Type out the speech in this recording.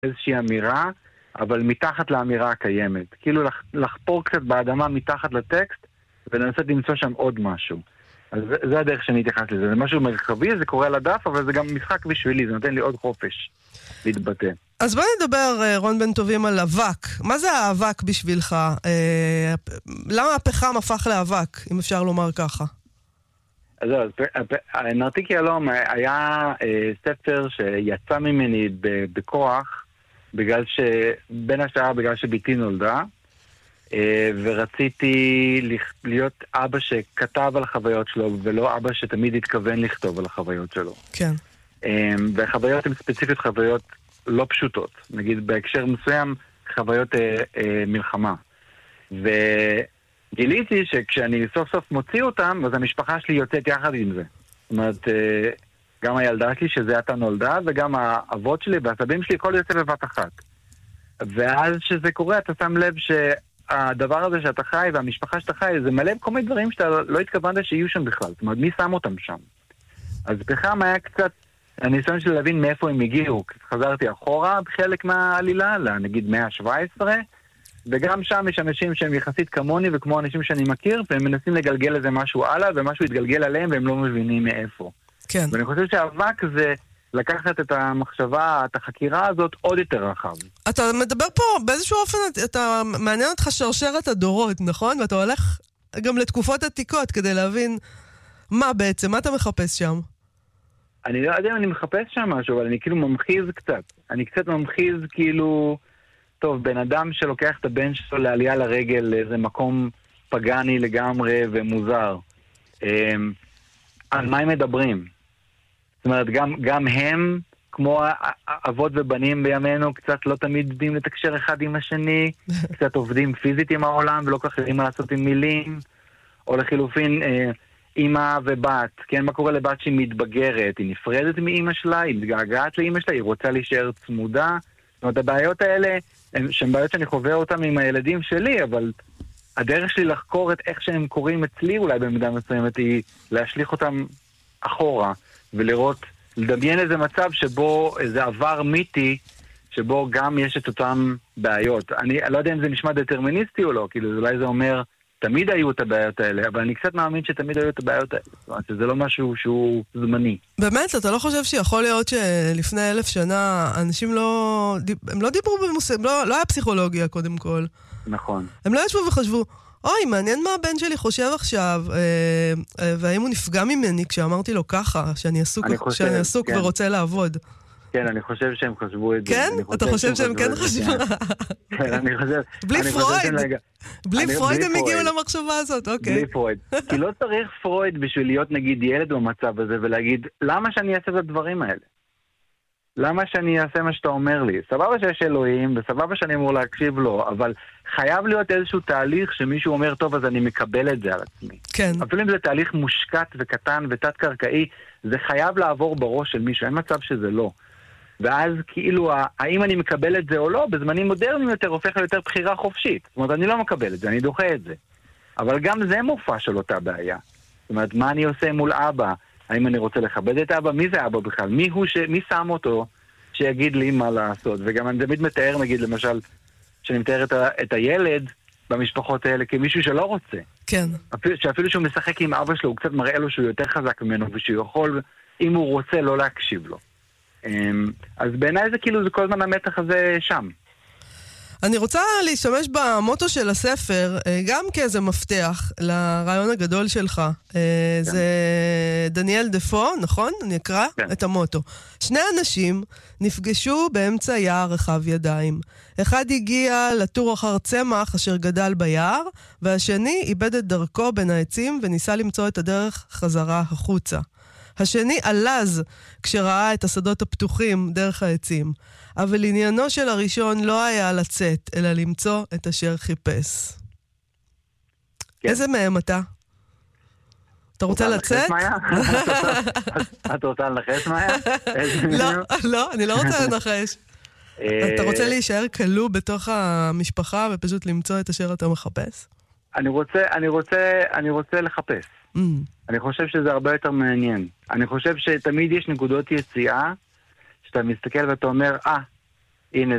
איזושהי אמירה, אבל מתחת לאמירה הקיימת. כאילו לחפור קצת באדמה מתחת לטקסט, ולנסות למצוא שם עוד משהו. אז זה הדרך שאני אתייחס לזה. זה משהו מרחבי, זה קורה על הדף, אבל זה גם משחק בשבילי, זה נותן לי עוד חופש להתבטא. אז בוא נדבר, רון בן טובים, על אבק. מה זה האבק בשבילך? למה הפחם הפך לאבק, אם אפשר לומר ככה? אז נרתיק יהלום היה ספר שיצא ממני בכוח, בין השאר בגלל שביתי נולדה, ורציתי להיות אבא שכתב על החוויות שלו, ולא אבא שתמיד התכוון לכתוב על החוויות שלו. כן. והחוויות הן ספציפית חוויות לא פשוטות. נגיד בהקשר מסוים, חוויות מלחמה. וגיליתי שכשאני סוף סוף מוציא אותם, אז המשפחה שלי יוצאת יחד עם זה. זאת אומרת, גם הילדה שלי שזה עתה נולדה, וגם האבות שלי והסבים שלי, כל יוצא בבת אחת. ואז שזה קורה, אתה שם לב שהדבר הזה שאתה חי והמשפחה שאתה חי, זה מלא כל מיני דברים שאתה לא התכוונת שיהיו שם בכלל. זאת אומרת, מי שם אותם שם? אז פחם היה קצת הניסיון שלי להבין מאיפה הם הגיעו. חזרתי אחורה בחלק מהעלילה, נגיד 117, וגם שם יש אנשים שהם יחסית כמוני וכמו אנשים שאני מכיר, והם מנסים לגלגל איזה משהו הלאה, ומשהו יתגלגל עליהם והם לא מבינים מאיפה. כן. ואני חושב שהאבק זה לקחת את המחשבה, את החקירה הזאת עוד יותר רחב. אתה מדבר פה באיזשהו אופן, אתה מעניין אותך שרשרת הדורות, נכון? ואתה הולך גם לתקופות עתיקות כדי להבין מה בעצם, מה אתה מחפש שם? אני לא יודע אם אני מחפש שם משהו, אבל אני כאילו ממחיז קצת. אני קצת ממחיז כאילו, טוב, בן אדם שלוקח את הבן שלו לעלייה לרגל לאיזה מקום פגני לגמרי ומוזר. על מה הם מדברים? זאת אומרת, גם הם, כמו אבות ובנים בימינו, קצת לא תמיד יודעים לתקשר אחד עם השני, קצת עובדים פיזית עם העולם ולא כך יודעים מה לעשות עם מילים, או לחילופין אמא ובת, כן, מה קורה לבת שהיא מתבגרת, היא נפרדת מאמא שלה, היא מתגעגעת לאמא שלה, היא רוצה להישאר צמודה. זאת אומרת, הבעיות האלה, שהן בעיות שאני חווה אותן עם הילדים שלי, אבל הדרך שלי לחקור את איך שהם קוראים אצלי אולי במידה מסוימת היא להשליך אותם אחורה, ולראות, לדמיין איזה מצב שבו איזה עבר מיתי, שבו גם יש את אותם בעיות. אני לא יודע אם זה נשמע דטרמיניסטי או לא, כאילו אולי זה אומר, תמיד היו את הבעיות האלה, אבל אני קצת מאמין שתמיד היו את הבעיות האלה. זאת אומרת, שזה לא משהו שהוא זמני. באמת, אתה לא חושב שיכול להיות שלפני 1000 שנה אנשים הם לא דיברו במושג, לא היה פסיכולוגיה קודם כל. נכון. הם לא ישבו וחשבו, אוי, מעניין מה הבן שלי חושב עכשיו, והאם הוא נפגע ממני כשאמרתי לו ככה, שאני עסוק ורוצה לעבוד. כן, אני חושב שהם חשבו את זה. כן? אתה חושב שהם כן חשבו? כן, אני חושב... בלי פרויד? בלי פרויד הם הגיעו למחשבה הזאת, אוקיי. בלי פרויד. כי לא צריך פרויד בשביל להיות נגיד ילד במצב הזה ולהגיד, למה שאני אעשה את הדברים האלה? למה שאני אעשה מה שאתה אומר לי? סבבה שיש אלוהים, וסבבה שאני אמור להקשיב לו, אבל חייב להיות איזשהו תהליך שמישהו אומר, טוב, אז אני מקבל את זה על עצמי. כן. אפילו אם זה תהליך מושקט וקטן ותת-קרקעי, זה חייב לעבור בראש של מישהו, אין מצב שזה לא. ואז כאילו, האם אני מקבל את זה או לא, בזמנים מודרניים יותר הופך ליותר בחירה חופשית. זאת אומרת, אני לא מקבל את זה, אני דוחה את זה. אבל גם זה מופע של אותה בעיה. זאת אומרת, מה אני עושה מול אבא? האם אני רוצה לכבד את אבא? מי זה אבא בכלל? מי שם אותו שיגיד לי מה לעשות? וגם אני תמיד מתאר, נגיד, למשל, שאני מתאר את הילד במשפחות האלה כמישהו שלא רוצה. כן. שאפילו שהוא משחק עם אבא שלו, הוא קצת מראה לו שהוא יותר חזק ממנו, ושהוא יכול, אם הוא רוצה, לא להקשיב לו. אז בעיניי זה כאילו, זה כל הזמן המתח הזה שם. אני רוצה להשתמש במוטו של הספר, גם כאיזה מפתח לרעיון הגדול שלך. זה דניאל דפו, נכון? אני אקרא את המוטו. 2 אנשים נפגשו באמצע יער רחב ידיים. אחד הגיע לטור אחר צמח אשר גדל ביער, והשני איבד את דרכו בין העצים וניסה למצוא את הדרך חזרה החוצה. השני עלז כשראה את השדות הפתוחים דרך העצים, אבל עניינו של הראשון לא היה לצאת, אלא למצוא את אשר חיפש. כן. איזה מהם אתה? אתה רוצה לצאת? את רוצה לנחש מאיה? לא, אני לא רוצה לנחש. אתה רוצה להישאר כלוא בתוך המשפחה ופשוט למצוא את אשר אתה מחפש? אני רוצה לחפש. אני חושב שזה הרבה יותר מעניין. אני חושב שתמיד יש נקודות יציאה, שאתה מסתכל ואתה אומר, הנה